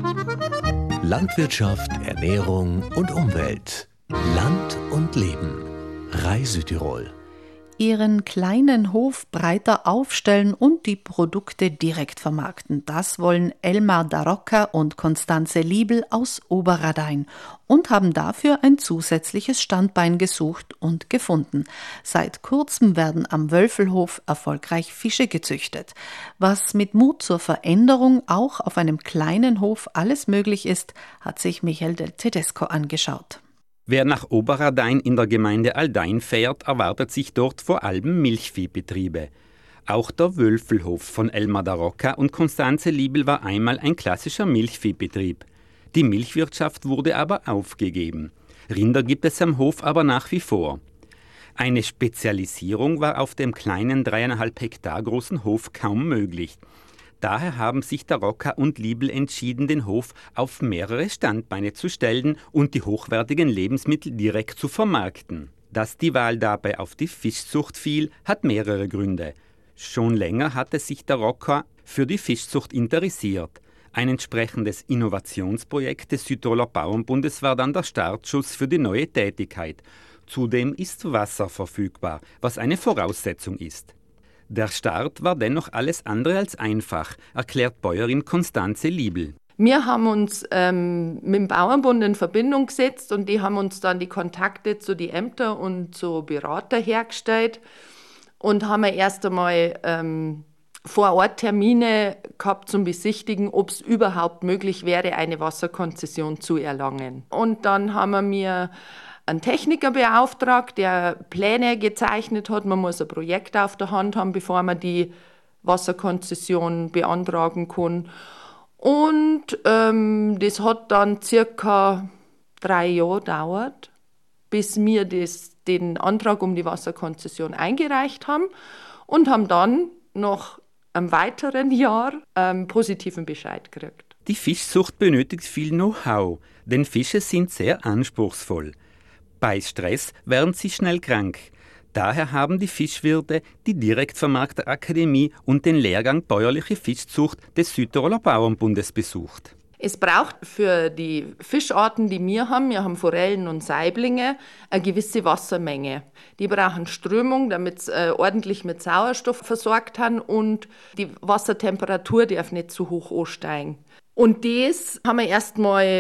Landwirtschaft, Ernährung und Umwelt. Land und Leben. Reisütirol. Ihren kleinen Hof breiter aufstellen und die Produkte direkt vermarkten. Das wollen Elmar Darocca und Constanze Liebl aus Oberradein und haben dafür ein zusätzliches Standbein gesucht und gefunden. Seit kurzem werden am Wölfelhof erfolgreich Fische gezüchtet. Was mit Mut zur Veränderung auch auf einem kleinen Hof alles möglich ist, hat sich Michael Del Tedesco angeschaut. Wer nach Oberradein in der Gemeinde Aldein fährt, erwartet sich dort vor allem Milchviehbetriebe. Auch der Wölfelhof von Elmar Darocca und Constanze Liebl war einmal ein klassischer Milchviehbetrieb. Die Milchwirtschaft wurde aber aufgegeben. Rinder gibt es am Hof aber nach wie vor. Eine Spezialisierung war auf dem kleinen 3,5 Hektar großen Hof kaum möglich. Daher haben sich Darocca und Liebl entschieden, den Hof auf mehrere Standbeine zu stellen und die hochwertigen Lebensmittel direkt zu vermarkten. Dass die Wahl dabei auf die Fischzucht fiel, hat mehrere Gründe. Schon länger hatte sich Darocca für die Fischzucht interessiert. Ein entsprechendes Innovationsprojekt des Südtiroler Bauernbundes war dann der Startschuss für die neue Tätigkeit. Zudem ist Wasser verfügbar, was eine Voraussetzung ist. Der Start war dennoch alles andere als einfach, erklärt Bäuerin Constanze Liebl. Wir haben uns mit dem Bauernbund in Verbindung gesetzt und die haben uns dann die Kontakte zu den Ämtern und zu Beratern hergestellt und haben erst einmal vor Ort Termine gehabt zum Besichtigen, ob es überhaupt möglich wäre, eine Wasserkonzession zu erlangen. Und dann haben wir mir einen Techniker beauftragt, der Pläne gezeichnet hat. Man muss ein Projekt auf der Hand haben, bevor man die Wasserkonzession beantragen kann. Und das hat dann circa 3 Jahre gedauert, bis wir den Antrag um die Wasserkonzession eingereicht haben und haben dann nach einem weiteren Jahr positiven Bescheid gekriegt. Die Fischzucht benötigt viel Know-how, denn Fische sind sehr anspruchsvoll. Bei Stress werden sie schnell krank. Daher haben die Fischwirte die Direktvermarkterakademie und den Lehrgang Bäuerliche Fischzucht des Südtiroler Bauernbundes besucht. Es braucht für die Fischarten, die wir haben Forellen und Saiblinge, eine gewisse Wassermenge. Die brauchen Strömung, damit sie ordentlich mit Sauerstoff versorgt haben und die Wassertemperatur darf nicht zu hoch ansteigen. Und das haben wir erst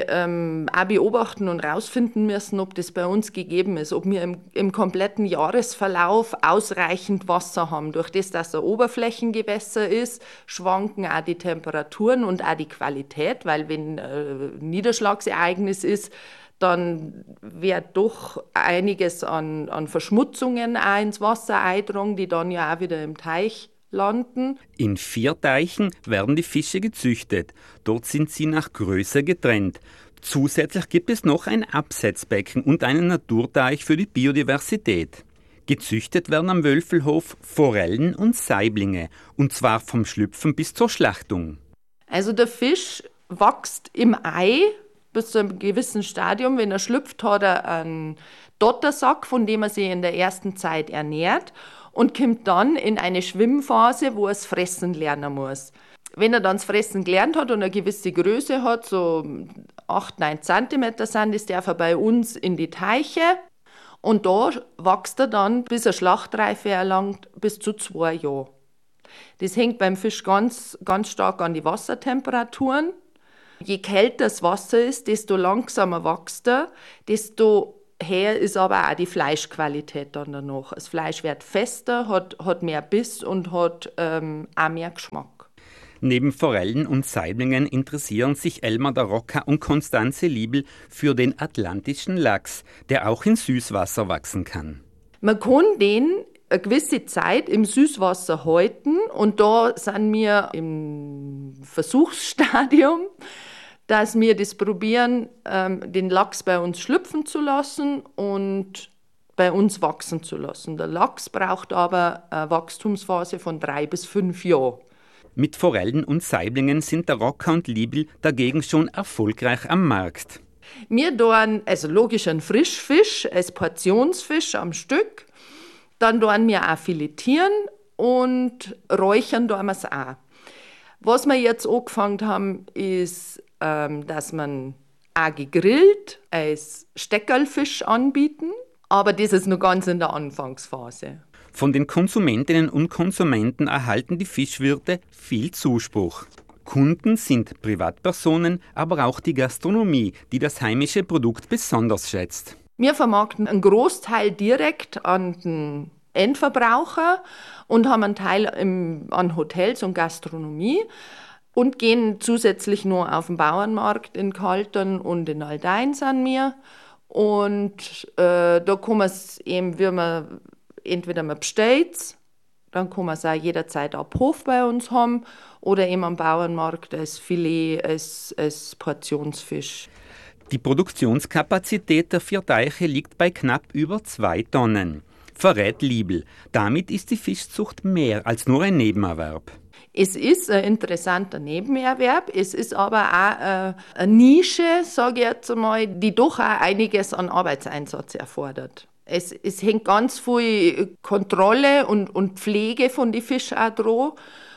mal auch beobachten und rausfinden müssen, ob das bei uns gegeben ist, ob wir im kompletten Jahresverlauf ausreichend Wasser haben. Durch das, dass ein Oberflächengewässer ist, schwanken auch die Temperaturen und auch die Qualität, weil wenn Niederschlagsereignis ist, dann wird doch einiges an Verschmutzungen auch ins Wasser eindrungen, die dann ja auch wieder im Teich landen. In 4 Teichen werden die Fische gezüchtet. Dort sind sie nach Größe getrennt. Zusätzlich gibt es noch ein Absetzbecken und einen Naturteich für die Biodiversität. Gezüchtet werden am Wölfelhof Forellen und Saiblinge, und zwar vom Schlüpfen bis zur Schlachtung. Also der Fisch wächst im Ei bis zu einem gewissen Stadium. Wenn er schlüpft, hat er einen Dottersack, von dem er sich in der ersten Zeit ernährt, und kommt dann in eine Schwimmphase, wo er das Fressen lernen muss. Wenn er dann das Fressen gelernt hat und eine gewisse Größe hat, so 8-9 Zentimeter sind das, darf er bei uns in die Teiche. Und da wächst er dann, bis er Schlachtreife erlangt, bis zu 2 Jahren. Das hängt beim Fisch ganz, ganz stark an die Wassertemperaturen. Je kälter das Wasser ist, desto langsamer wächst er, desto her ist aber auch die Fleischqualität dann danach. Das Fleisch wird fester, hat mehr Biss und hat auch mehr Geschmack. Neben Forellen und Saiblingen interessieren sich Elmar Darocca und Constanze Liebl für den atlantischen Lachs, der auch in Süßwasser wachsen kann. Man kann den eine gewisse Zeit im Süßwasser halten und da sind wir im Versuchsstadium, dass wir das probieren, den Lachs bei uns schlüpfen zu lassen und bei uns wachsen zu lassen. Der Lachs braucht aber eine Wachstumsphase von 3 bis 5 Jahren. Mit Forellen und Saiblingen sind Darocca und Liebl dagegen schon erfolgreich am Markt. Wir tun also logisch einen Frischfisch als Portionsfisch am Stück. Dann tun wir auch filetieren und räuchern tun wir es auch. Was wir jetzt angefangen haben, ist dass man auch gegrillt als Steckerlfisch anbieten, aber das ist noch ganz in der Anfangsphase. Von den Konsumentinnen und Konsumenten erhalten die Fischwirte viel Zuspruch. Kunden sind Privatpersonen, aber auch die Gastronomie, die das heimische Produkt besonders schätzt. Wir vermarkten einen Großteil direkt an den Endverbraucher und haben einen Teil an Hotels und Gastronomie und gehen zusätzlich nur auf den Bauernmarkt in Kaltern und in Aldein sind wir. Und da kann man es eben, wie man entweder man bestellt, dann kann man es auch jederzeit ab Hof bei uns haben oder eben am Bauernmarkt als Filet, als Portionsfisch. Die Produktionskapazität der 4 Teiche liegt bei knapp über 2 Tonnen. Verrät Liebl. Damit ist die Fischzucht mehr als nur ein Nebenerwerb. Es ist ein interessanter Nebenerwerb, es ist aber auch eine Nische, sage ich jetzt einmal, die doch auch einiges an Arbeitseinsatz erfordert. Es hängt ganz viel Kontrolle und Pflege von den Fischen auch dran.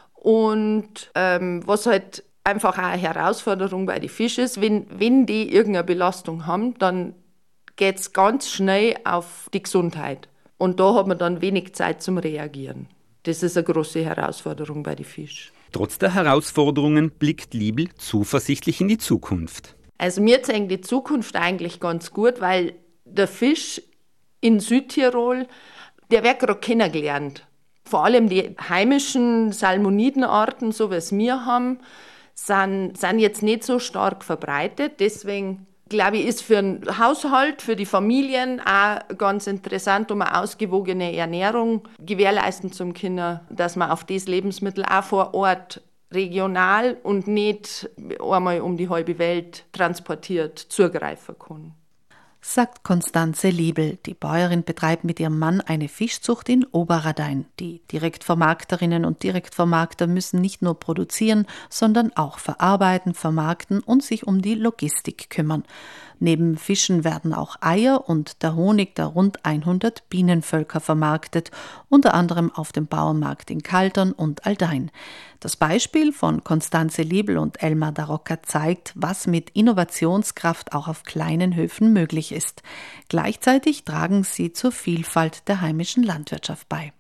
Und was halt einfach auch eine Herausforderung bei den Fischen ist, wenn die irgendeine Belastung haben, dann geht es ganz schnell auf die Gesundheit. Und da hat man dann wenig Zeit zum Reagieren. Das ist eine große Herausforderung bei den Fischen. Trotz der Herausforderungen blickt Liebl zuversichtlich in die Zukunft. Also mir zeigt die Zukunft eigentlich ganz gut, weil der Fisch in Südtirol, der wird gerade kennengelernt. Vor allem die heimischen Salmonidenarten, so wie es wir haben, sind jetzt nicht so stark verbreitet. Deswegen glaube ich, ist für den Haushalt, für die Familien auch ganz interessant, um eine ausgewogene Ernährung gewährleisten zu können, dass man auf das Lebensmittel auch vor Ort regional und nicht einmal um die halbe Welt transportiert zugreifen kann. Sagt Constanze Liebl. Die Bäuerin betreibt mit ihrem Mann eine Fischzucht in Oberradein. Die Direktvermarkterinnen und Direktvermarkter müssen nicht nur produzieren, sondern auch verarbeiten, vermarkten und sich um die Logistik kümmern. Neben Fischen werden auch Eier und der Honig der rund 100 Bienenvölker vermarktet, unter anderem auf dem Bauernmarkt in Kaltern und Aldein. Das Beispiel von Constanze Liebl und Elmar Darocca zeigt, was mit Innovationskraft auch auf kleinen Höfen möglich ist. Gleichzeitig tragen sie zur Vielfalt der heimischen Landwirtschaft bei.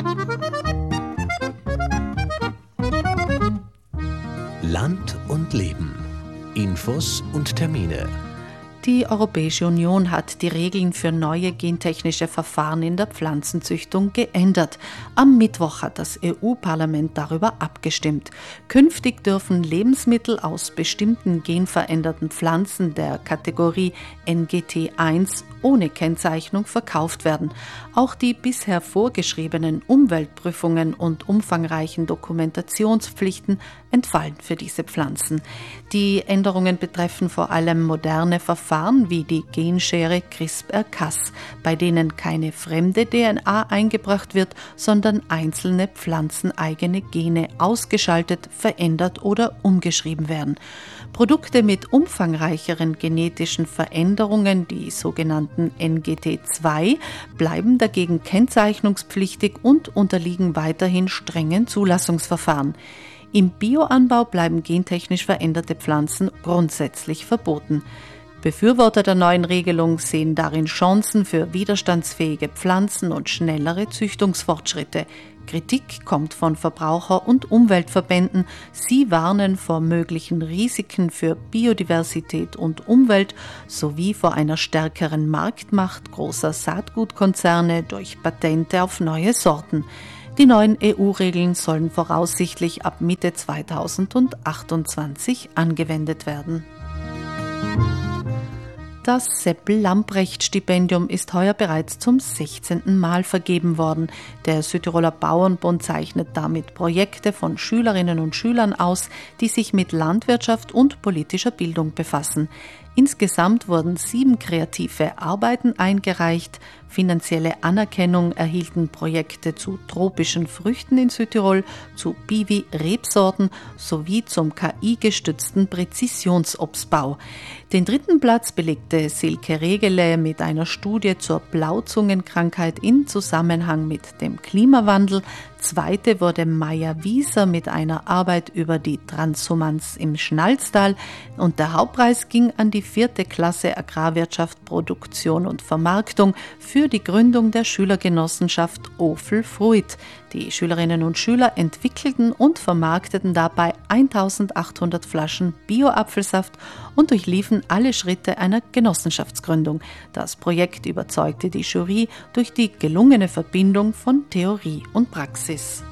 Land und Leben. Infos und Termine. Die Europäische Union hat die Regeln für neue gentechnische Verfahren in der Pflanzenzüchtung geändert. Am Mittwoch hat das EU-Parlament darüber abgestimmt. Künftig dürfen Lebensmittel aus bestimmten genveränderten Pflanzen der Kategorie NGT1 ohne Kennzeichnung verkauft werden. Auch die bisher vorgeschriebenen Umweltprüfungen und umfangreichen Dokumentationspflichten entfallen für diese Pflanzen. Die Änderungen betreffen vor allem moderne Verfahren wie die Genschere CRISPR-Cas, bei denen keine fremde DNA eingebracht wird, sondern einzelne pflanzeneigene Gene ausgeschaltet, verändert oder umgeschrieben werden. Produkte mit umfangreicheren genetischen Veränderungen, die sogenannten NGT2, bleiben dagegen kennzeichnungspflichtig und unterliegen weiterhin strengen Zulassungsverfahren. Im Bioanbau bleiben gentechnisch veränderte Pflanzen grundsätzlich verboten. Befürworter der neuen Regelung sehen darin Chancen für widerstandsfähige Pflanzen und schnellere Züchtungsfortschritte. Kritik kommt von Verbraucher- und Umweltverbänden. Sie warnen vor möglichen Risiken für Biodiversität und Umwelt sowie vor einer stärkeren Marktmacht großer Saatgutkonzerne durch Patente auf neue Sorten. Die neuen EU-Regeln sollen voraussichtlich ab Mitte 2028 angewendet werden. Das Seppel-Lamprecht-Stipendium ist heuer bereits zum 16. Mal vergeben worden. Der Südtiroler Bauernbund zeichnet damit Projekte von Schülerinnen und Schülern aus, die sich mit Landwirtschaft und politischer Bildung befassen. Insgesamt wurden 7 kreative Arbeiten eingereicht. Finanzielle Anerkennung erhielten Projekte zu tropischen Früchten in Südtirol, zu Biwi-Rebsorten sowie zum KI-gestützten Präzisionsobstbau. Den 3. Platz belegte Silke Regele mit einer Studie zur Blauzungenkrankheit in Zusammenhang mit dem Klimawandel. zweite wurde Meier Wieser mit einer Arbeit über die Transhumanz im Schnalztal und der Hauptpreis ging an die 4. Klasse Agrarwirtschaft, Produktion und Vermarktung für die Gründung der Schülergenossenschaft Ofel-Fruit. Die Schülerinnen und Schüler entwickelten und vermarkteten dabei 1800 Flaschen Bio-Apfelsaft und durchliefen alle Schritte einer Genossenschaftsgründung. Das Projekt überzeugte die Jury durch die gelungene Verbindung von Theorie und Praxis.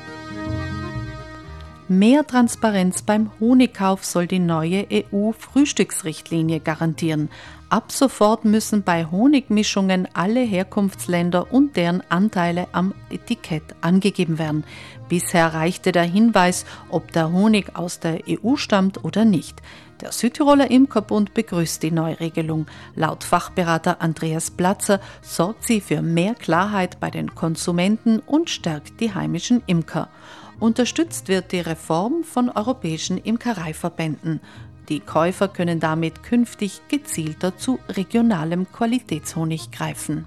Mehr Transparenz beim Honigkauf soll die neue EU-Frühstücksrichtlinie garantieren. Ab sofort müssen bei Honigmischungen alle Herkunftsländer und deren Anteile am Etikett angegeben werden. Bisher reichte der Hinweis, ob der Honig aus der EU stammt oder nicht. Der Südtiroler Imkerbund begrüßt die Neuregelung. Laut Fachberater Andreas Platzer sorgt sie für mehr Klarheit bei den Konsumenten und stärkt die heimischen Imker. Unterstützt wird die Reform von europäischen Imkereiverbänden. Die Käufer können damit künftig gezielter zu regionalem Qualitätshonig greifen.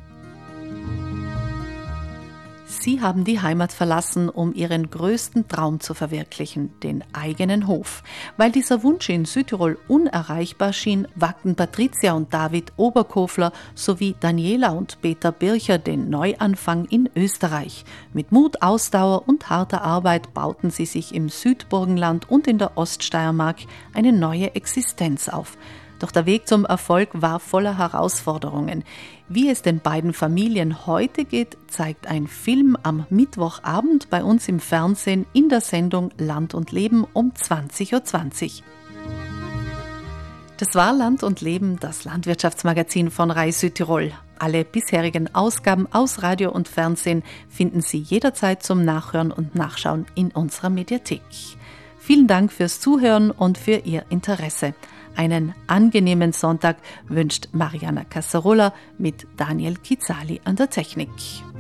Sie haben die Heimat verlassen, um ihren größten Traum zu verwirklichen, den eigenen Hof. Weil dieser Wunsch in Südtirol unerreichbar schien, wagten Patricia und David Oberkofler sowie Daniela und Peter Bircher den Neuanfang in Österreich. Mit Mut, Ausdauer und harter Arbeit bauten sie sich im Südburgenland und in der Oststeiermark eine neue Existenz auf. Doch der Weg zum Erfolg war voller Herausforderungen. Wie es den beiden Familien heute geht, zeigt ein Film am Mittwochabend bei uns im Fernsehen in der Sendung Land und Leben um 20.20 Uhr. Das war Land und Leben, das Landwirtschaftsmagazin von RAI Südtirol. Alle bisherigen Ausgaben aus Radio und Fernsehen finden Sie jederzeit zum Nachhören und Nachschauen in unserer Mediathek. Vielen Dank fürs Zuhören und für Ihr Interesse. Einen angenehmen Sonntag wünscht Mariana Cassarola mit Daniel Kizali an der Technik.